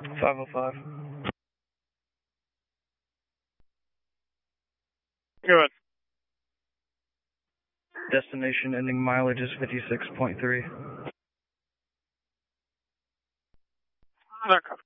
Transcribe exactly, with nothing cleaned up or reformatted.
five oh five. Go ahead. Destination ending mileage is fifty-six point three. That copy.